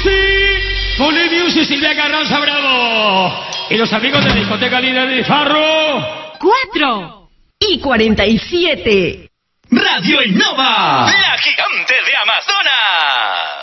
Music, Silvia Carranza Bravo. Y los amigos de Discoteca Líder de Farro. 4:47. Radio Innova, la gigante de Amazonas.